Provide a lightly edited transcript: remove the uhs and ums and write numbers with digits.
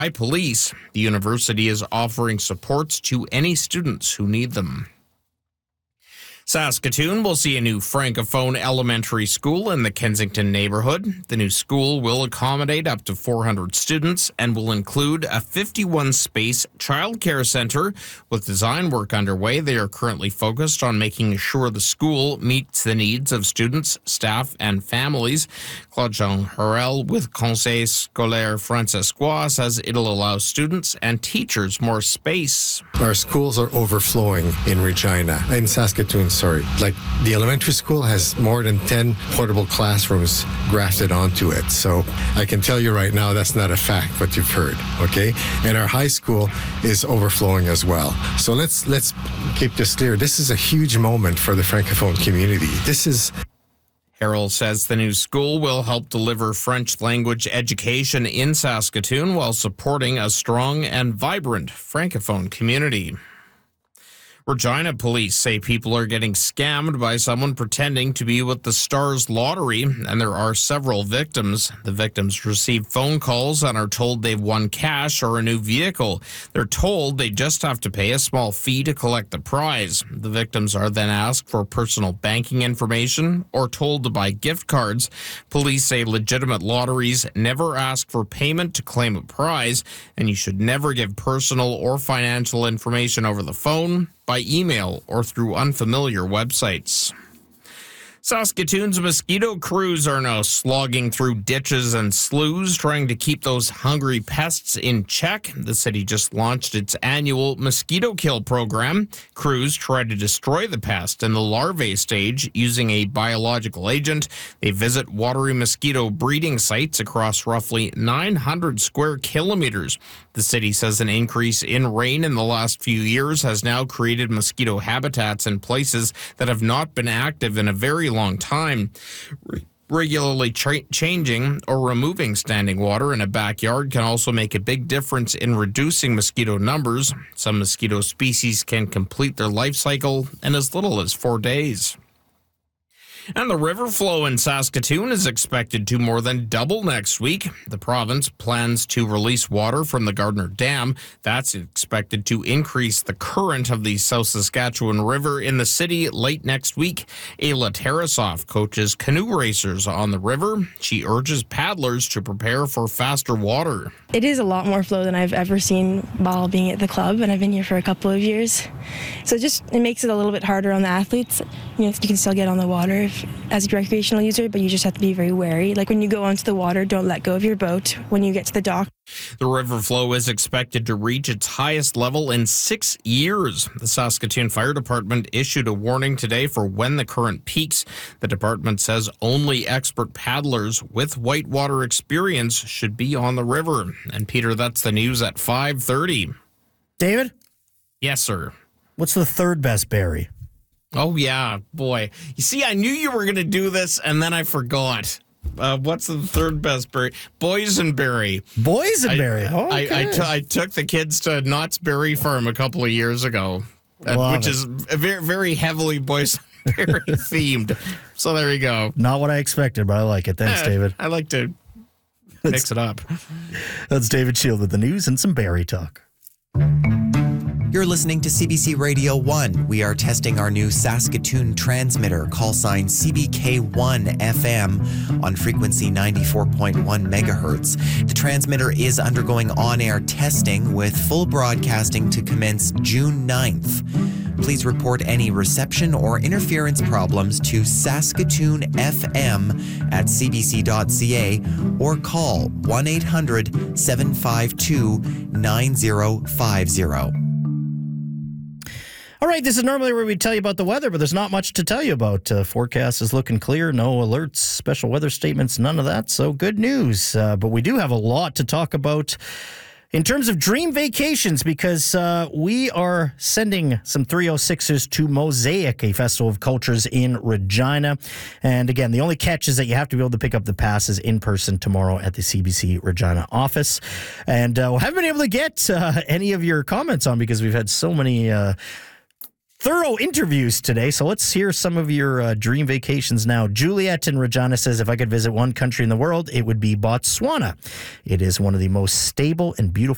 Police. The university is offering supports to any students who need them. Saskatoon will see a new Francophone elementary school in the Kensington neighborhood. The new school will accommodate up to 400 students and will include a 51-space childcare center. With design work underway, they are currently focused on making sure the school meets the needs of students, staff, and families. Claude-Jean Harel with Conseil Scolaire Francescois says it'll allow students and teachers more space. Our schools are overflowing in Regina, in Saskatoon, Like the elementary school has more than 10 portable classrooms grafted onto it. So I can tell you right now that's not a fact what you've heard, okay? And our high school is overflowing as well. So let's keep this clear. This is a huge moment for the Francophone community. Harrell says the new school will help deliver French language education in Saskatoon while supporting a strong and vibrant Francophone community. Regina police say people are getting scammed by someone pretending to be with the Stars Lottery, and there are several victims. The victims receive phone calls and are told they've won cash or a new vehicle. They're told they just have to pay a small fee to collect the prize. The victims are then asked for personal banking information or told to buy gift cards. Police say legitimate lotteries never ask for payment to claim a prize, and you should never give personal or financial information over the phone, by email, or through unfamiliar websites. Saskatoon's mosquito crews are now slogging through ditches and sloughs, trying to keep those hungry pests in check. The city just launched its annual mosquito kill program. Crews try to destroy the pest in the larvae stage using a biological agent. They visit watery mosquito breeding sites across roughly 900 square kilometers. The city says an increase in rain in the last few years has now created mosquito habitats in places that have not been active in a very long time. Regularly changing or removing standing water in a backyard can also make a big difference in reducing mosquito numbers. Some mosquito species can complete their life cycle in as little as 4 days. And the river flow in Saskatoon is expected to more than double next week. The province plans to release water from the Gardner Dam. That's expected to increase the current of the South Saskatchewan River in the city late next week. Ayla Tarasoff coaches canoe racers on the river. She urges paddlers to prepare for faster water. It is a lot more flow than I've ever seen while being at the club, and I've been here for a couple of years. So it makes it a little bit harder on the athletes. You can still get on the water as a recreational user, but you just have to be very wary. Like when you go onto the water, don't let go of your boat when you get to the dock. The river flow is expected to reach its highest level in 6 years. The Saskatoon Fire Department issued a warning today for when the current peaks. The department says only expert paddlers with whitewater experience should be on the river. And Peter, that's the news at 5:30. David? Yes, sir. What's the third best berry? Oh, yeah, boy. You see, I knew you were going to do this, and then I forgot. What's the third best berry? Boysenberry. Boysenberry. Okay. I took the kids to Knott's Berry Farm a couple of years ago, which is very, very heavily boysenberry themed. So there you go. Not what I expected, but I like it. Thanks, David. I like to mix it up. That's David Shield with the news and some berry talk. You're listening to CBC Radio 1. We are testing our new Saskatoon transmitter, call sign CBK1 FM on frequency 94.1 megahertz. The transmitter is undergoing on-air testing with full broadcasting to commence June 9th. Please report any reception or interference problems to Saskatoon FM at cbc.ca or call 1-800-752-9050. All right, this is normally where we tell you about the weather, but there's not much to tell you about. Forecast is looking clear, no alerts, special weather statements, none of that, so good news. But we do have a lot to talk about in terms of dream vacations, because we are sending some 306ers to Mosaic, a festival of cultures in Regina. And again, the only catch is that you have to be able to pick up the passes in person tomorrow at the CBC Regina office. And we haven't been able to get any of your comments on because we've had so many thorough interviews today. So let's hear some of your dream vacations now. Juliet in Regina says, if I could visit one country in the world, it would be Botswana. It is one of the most stable and beautiful